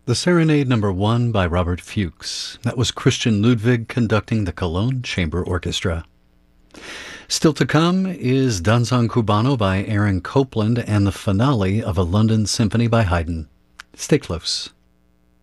The Serenade Number 1 by Robert Fuchs. That was Christian Ludwig conducting the Cologne Chamber Orchestra. Still to come is Danzón Cubano by Aaron Copland and the finale of a London Symphony by Haydn. Stay close.